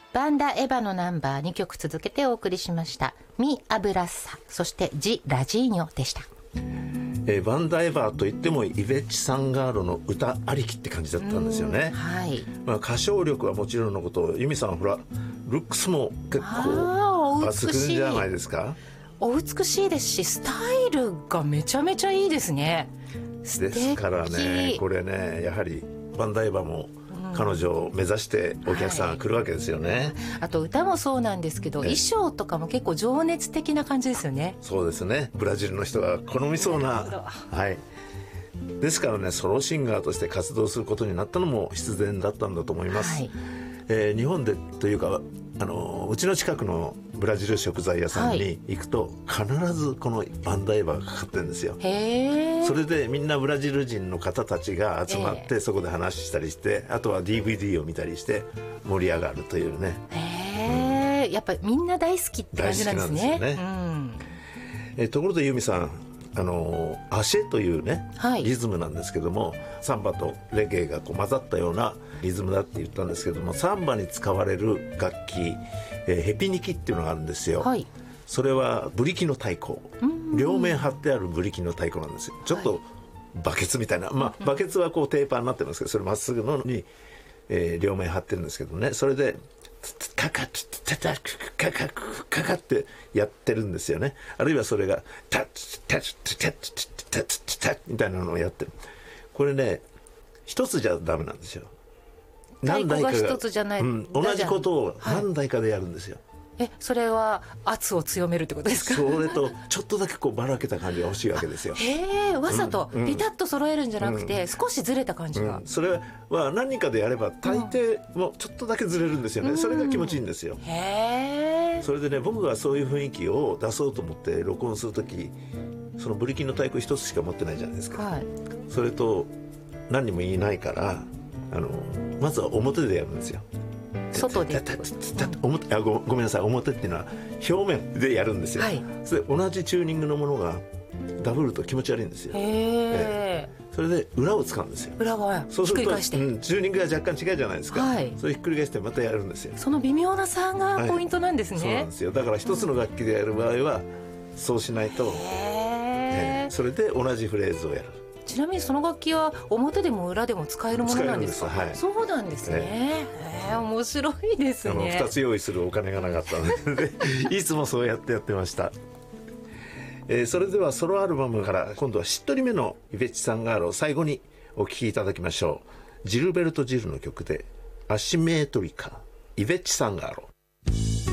バンダエヴァのナンバー2曲続けてお送りしました。ミ・アブラッサ、そしてジ・ラジーニョでした。 バンダエヴァといってもイベッチ・サンガーロの歌ありきって感じだったんですよね。 はい、 歌唱力はもちろんのこと、由美さんほらルックスも結構抜群じゃないですか。 お美しいですし、スタイルがめちゃめちゃいいですね。 ですからね、これね、やはりバンダエヴァも彼女を目指してお客さんが来るわけですよね。 あと歌もそうなんですけど、衣装とかも結構情熱的な感じですよね。 そうですね、ブラジルの人が好みそうな、はい、ですからね、ソロシンガーとして活動することになったのも必然だったんだと思います。日本でというかうちの近くのブラジル食材屋さんに行くと、必ずこのバンダエヴァがかかってるんですよ。それでみんなブラジル人の方たちが集まってそこで話したりして、あとは DVD を見たりして盛り上がるというね。 やっぱりみんな大好きって感じなんですね。 大好きなんですよね。ところで由美さん、アシェというね、リズムなんですけども、サンバとレゲエがこう混ざったようなリズムだって言ったんですけども、サンバに使われる楽器、ヘピニキっていうのがあるんですよ。それはブリキの太鼓、両面張ってあるブリキの太鼓なんですよ。ちょっとバケツみたいな、バケツはこうテーパーになってますけど、それまっすぐのに、両面張ってるんですけどね、それでカカッタタカカカカってやってるんですよね。あるいはそれがタッタッタッタッタッタッみたいなのをやってる。これね、一つじゃダメなんですよ。 何台かが一つじゃない、 同じことを何台かでやるんですよ。 それは圧を強めるってことですか？ それとちょっとだけこうばらけた感じが欲しいわけですよ。 わざとピタッと揃えるんじゃなくて、少しずれた感じが、 それは何人かでやれば大抵もうちょっとだけずれるんですよね。それが気持ちいいんですよ。それでね、僕がそういう雰囲気を出そうと思って録音するとき、そのブリキの太鼓一つしか持ってないじゃないですか。それと何にもいないから、まずは表でやるんですよ。 外でごめんなさい、表っていうのは表面でやるんですよ。それで同じチューニングのものがダブると気持ち悪いんですよ。それで裏を使うんですよ。 裏はひっくり返して、 チューニングが若干違うじゃないですか。それひっくり返してまたやるんですよ。 その微妙な差がポイントなんですね。 そうなんですよ。だから一つの楽器でやる場合はそうしないと、それで同じフレーズをやる。 ちなみにその楽器は表でも裏でも使えるものなんですか？そうなんですね。面白いですね。 2つ用意するお金がなかったのでいつもそうやってました。それではソロアルバムから今度はしっとりめのイベッチ・サンガーロを最後にお聴きいただきましょう。ジルベルト・ジルの曲でアシメートリカ、イベッチ・サンガーロ。